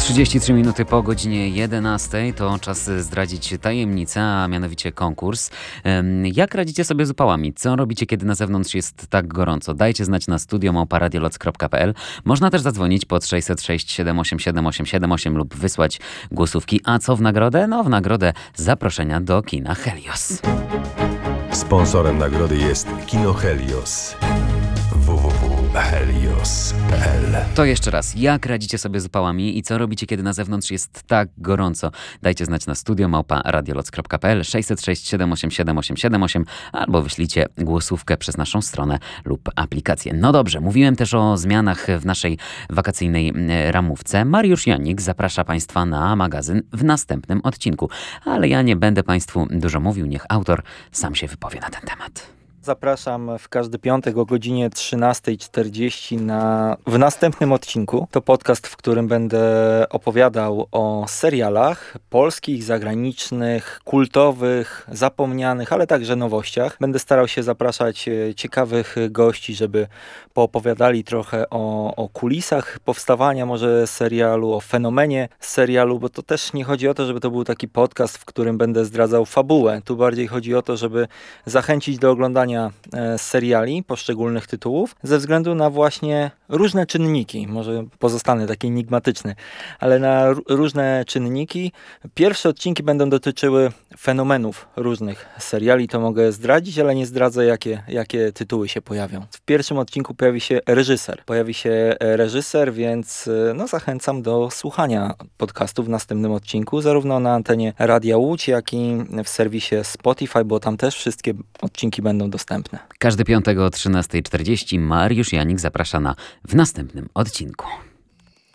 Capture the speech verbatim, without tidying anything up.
trzydzieści trzy minuty po godzinie jedenastej to czas zdradzić tajemnicę, a mianowicie konkurs. Jak radzicie sobie z upałami? Co robicie, kiedy na zewnątrz jest tak gorąco? Dajcie znać na studio małpa radioloc kropka p l. Można też zadzwonić pod sześćset sześć siedem osiem siedem osiem siedem osiem lub wysłać głosówki. A co w nagrodę? No w nagrodę zaproszenia do kina Helios. Sponsorem nagrody jest Kino Helios. w w w kropka helios kropka p l. To jeszcze raz, jak radzicie sobie z upałami i co robicie, kiedy na zewnątrz jest tak gorąco? Dajcie znać na studio małpa radioloc kropka p l, sześćset sześć siedem osiem siedem osiem siedem osiem albo wyślijcie głosówkę przez naszą stronę lub aplikację. No dobrze, mówiłem też o zmianach w naszej wakacyjnej ramówce. Mariusz Janik zaprasza Państwa na magazyn w następnym odcinku, ale ja nie będę Państwu dużo mówił, niech autor sam się wypowie na ten temat. Zapraszam w każdy piątek o godzinie trzynasta czterdzieści na w następnym odcinku. To podcast, w którym będę opowiadał o serialach polskich, zagranicznych, kultowych, zapomnianych, ale także nowościach. Będę starał się zapraszać ciekawych gości, żeby poopowiadali trochę o, o kulisach powstawania może serialu, o fenomenie serialu, bo to też nie chodzi o to, żeby to był taki podcast, w którym będę zdradzał fabułę. Tu bardziej chodzi o to, żeby zachęcić do oglądania seriali, poszczególnych tytułów, ze względu na właśnie różne czynniki, może pozostanę taki enigmatyczny, ale na r- różne czynniki. Pierwsze odcinki będą dotyczyły fenomenów różnych seriali, to mogę zdradzić, ale nie zdradzę, jakie, jakie tytuły się pojawią. W pierwszym odcinku pojawi się reżyser. Pojawi się reżyser, więc no, zachęcam do słuchania podcastu w następnym odcinku, zarówno na antenie Radia Łódź, jak i w serwisie Spotify, bo tam też wszystkie odcinki będą dostępne. Każdy piątek o trzynasta czterdzieści Mariusz Janik zaprasza na w następnym odcinku.